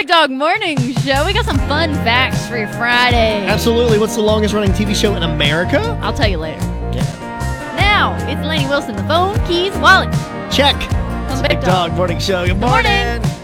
Big Dog Morning Show. We got some fun facts for your Friday. Absolutely. What's the longest running TV show in America? I'll tell you later. Yeah. Now, it's Lainey Wilson, the phone, keys, wallet. Check. On the Big Dog Morning Show. Good morning.